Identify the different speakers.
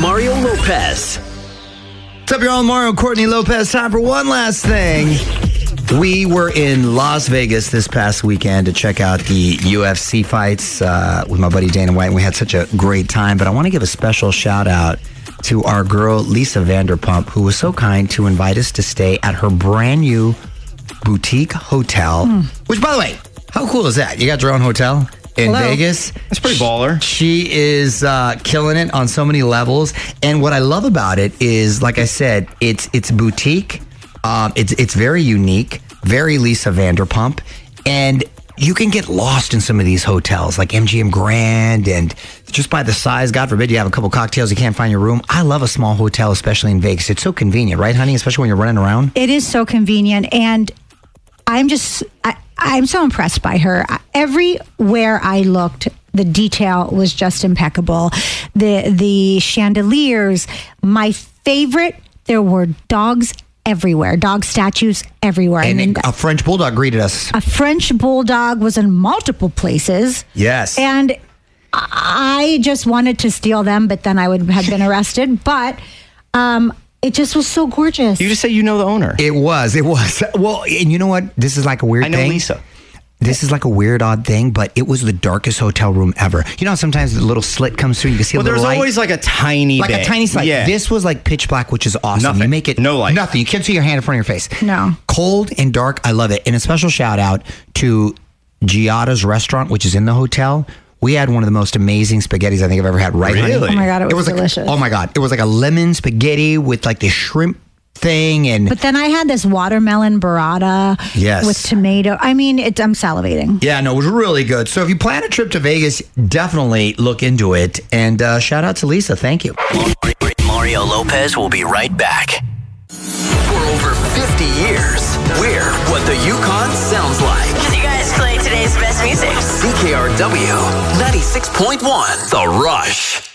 Speaker 1: Mario Lopez.
Speaker 2: What's up, y'all? Mario, Courtney Lopez. Time for one last thing. We were in Las Vegas this past weekend to check out the UFC fights with my buddy Dana White, and we had such a great time. But I want to give a special shout out to our girl, Lisa Vanderpump, who was so kind to invite us to stay at her brand new boutique hotel. Which, by the way, how cool is that? You got your own hotel in Vegas?
Speaker 3: That's pretty baller.
Speaker 2: She is killing it on so many levels. And what I love about it is, like I said, it's boutique. It's very unique, very Lisa Vanderpump. And you can get lost in some of these hotels like MGM Grand, and just by the size, God forbid you have a couple cocktails, you can't find your room. I love a small hotel, especially in Vegas. It's so convenient, right, honey? Especially when you're running around.
Speaker 4: It is so convenient. And I'm so impressed by her. Everywhere I looked, the detail was just impeccable. The chandeliers, my favorite, there were dogs everywhere, dog statues everywhere.
Speaker 2: And a French bulldog greeted us.
Speaker 4: A French bulldog was in multiple places.
Speaker 2: Yes.
Speaker 4: And I just wanted to steal them, but then I would have been arrested. But it just was so gorgeous.
Speaker 3: You just say you know the owner.
Speaker 2: It was. Well, and you know what? This is like a weird thing.
Speaker 3: I know Lisa.
Speaker 2: This is like a weird, odd thing, but it was the darkest hotel room ever. You know, sometimes the little slit comes through, you can see a little light.
Speaker 3: There's always like a tiny bit.
Speaker 2: Like a tiny slight.
Speaker 3: Yeah.
Speaker 2: This was like pitch black, which is awesome.
Speaker 3: Nothing.
Speaker 2: You make it
Speaker 3: no light.
Speaker 2: Nothing. You can't see your hand in front of your face.
Speaker 4: No.
Speaker 2: Cold and dark. I love it. And a special shout out to Giada's restaurant, which is in the hotel. We had one of the most amazing spaghettis I think I've ever had. Right,
Speaker 3: really?
Speaker 2: honey?
Speaker 4: Oh my God, it was delicious.
Speaker 2: Oh my God. It was like a lemon spaghetti with like this shrimp thing.
Speaker 4: But then I had this watermelon burrata with tomato. I mean, I'm salivating.
Speaker 2: Yeah, no, it was really good. So if you plan a trip to Vegas, definitely look into it. And shout out to Lisa. Thank you.
Speaker 1: Mario Lopez will be right back. For over 50 years, we're what the Yukon sounds like.
Speaker 5: Because you guys play today's best music.
Speaker 1: CKRW 96.1 The Rush.